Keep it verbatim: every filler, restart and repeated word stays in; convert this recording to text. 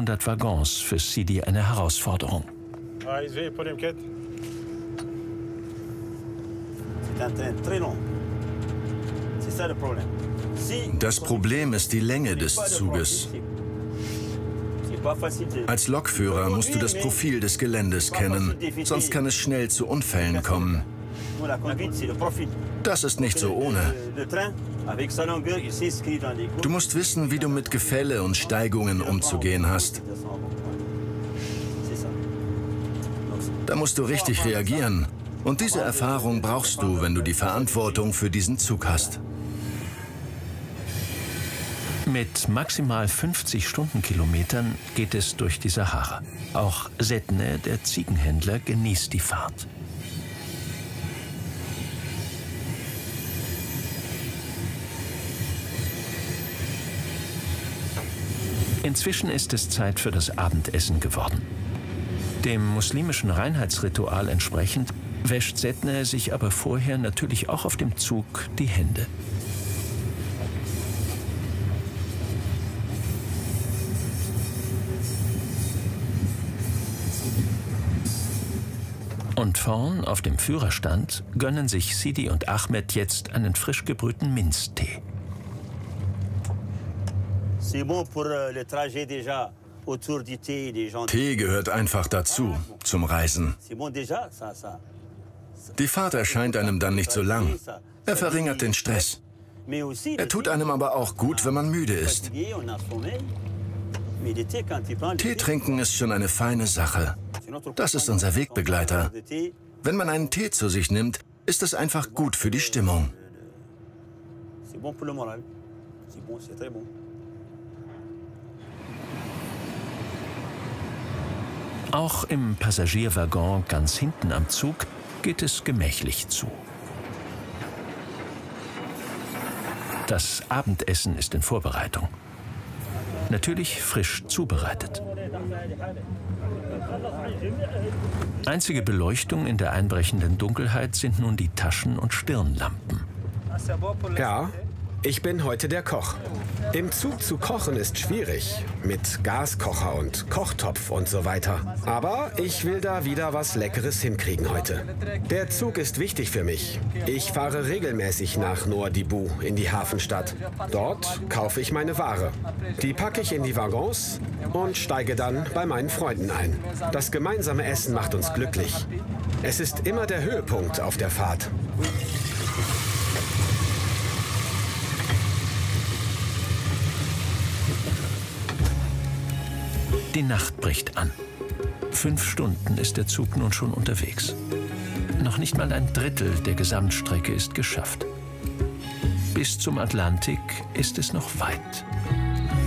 zweihundert Waggons für Sidi eine Herausforderung. Das Problem ist die Länge des Zuges. Als Lokführer musst du das Profil des Geländes kennen, sonst kann es schnell zu Unfällen kommen. Das ist nicht so ohne. Du musst wissen, wie du mit Gefälle und Steigungen umzugehen hast. Da musst du richtig reagieren. Und diese Erfahrung brauchst du, wenn du die Verantwortung für diesen Zug hast. Mit maximal fünfzig Stundenkilometern geht es durch die Sahara. Auch Sedne, der Ziegenhändler, genießt die Fahrt. Inzwischen ist es Zeit für das Abendessen geworden. Dem muslimischen Reinheitsritual entsprechend wäscht Sedne sich aber vorher natürlich auch auf dem Zug die Hände. Und vorn auf dem Führerstand gönnen sich Sidi und Ahmed jetzt einen frisch gebrühten Minztee. Tee gehört einfach dazu, zum Reisen. Die Fahrt erscheint einem dann nicht so lang. Er verringert den Stress. Er tut einem aber auch gut, wenn man müde ist. Tee trinken ist schon eine feine Sache. Das ist unser Wegbegleiter. Wenn man einen Tee zu sich nimmt, ist es einfach gut für die Stimmung. Auch im Passagierwaggon ganz hinten am Zug geht es gemächlich zu. Das Abendessen ist in Vorbereitung. Natürlich frisch zubereitet. Einzige Beleuchtung in der einbrechenden Dunkelheit sind nun die Taschen- und Stirnlampen. Ja, ich bin heute der Koch. Im Zug zu kochen ist schwierig, mit Gaskocher und Kochtopf und so weiter. Aber ich will da wieder was Leckeres hinkriegen heute. Der Zug ist wichtig für mich. Ich fahre regelmäßig nach Nouadhibou in die Hafenstadt. Dort kaufe ich meine Ware. Die packe ich in die Waggons und steige dann bei meinen Freunden ein. Das gemeinsame Essen macht uns glücklich. Es ist immer der Höhepunkt auf der Fahrt. Die Nacht bricht an. Fünf Stunden ist der Zug nun schon unterwegs. Noch nicht mal ein Drittel der Gesamtstrecke ist geschafft. Bis zum Atlantik ist es noch weit.